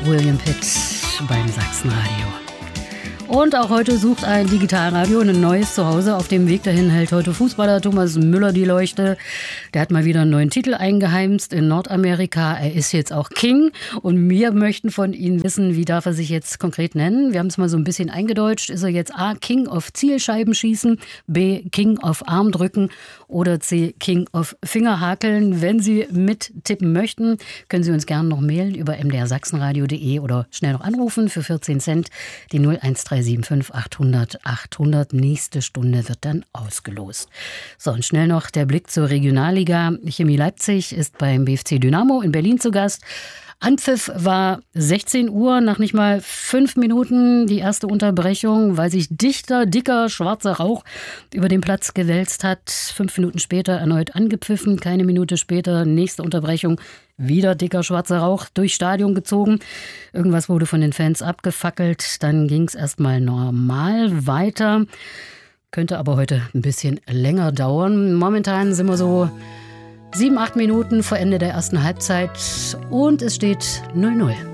William Pitt beim Sachsenradio. Und auch heute sucht ein Digitalradio ein neues Zuhause. Auf dem Weg dahin hält heute Fußballer Thomas Müller die Leuchte. Der hat mal wieder einen neuen Titel eingeheimst in Nordamerika. Er ist jetzt auch King. Und wir möchten von Ihnen wissen, wie darf er sich jetzt konkret nennen? Wir haben es mal so ein bisschen eingedeutscht. Ist er jetzt A, King of Zielscheibenschießen, B, King of Armdrücken oder C, King of Fingerhakeln? Wenn Sie mittippen möchten, können Sie uns gerne noch mailen über mdrsachsenradio.de oder schnell noch anrufen für 14 Cent. Die 01375 800 800. Nächste Stunde wird dann ausgelost. So, und schnell noch der Blick zur Regionalliga. Chemie Leipzig ist beim BFC Dynamo in Berlin zu Gast. Anpfiff war 16 Uhr, nach nicht mal 5 Minuten die erste Unterbrechung, weil sich dicker, schwarzer Rauch über den Platz gewälzt hat. 5 Minuten später erneut angepfiffen, keine Minute später nächste Unterbrechung. Wieder dicker, schwarzer Rauch durchs Stadion gezogen. Irgendwas wurde von den Fans abgefackelt. Dann ging es erstmal normal weiter. Könnte aber heute ein bisschen länger dauern. Momentan sind wir so 7, 8 Minuten vor Ende der ersten Halbzeit und es steht 0-0.